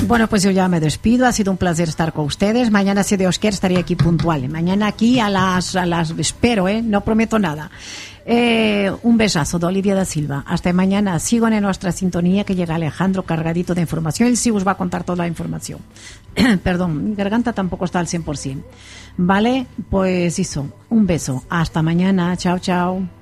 Bueno, pues yo ya me despido. Ha sido un placer estar con ustedes. Mañana, si Dios quiere, estaré aquí puntual. Mañana aquí a las espero, no prometo nada. Un besazo de Olivia da Silva. Hasta mañana. Sigan en nuestra sintonía, que llega Alejandro cargadito de información. Él sí os va a contar toda la información. Perdón, mi garganta tampoco está al 100%. Vale, pues eso. Un beso. Hasta mañana. Chao, chao.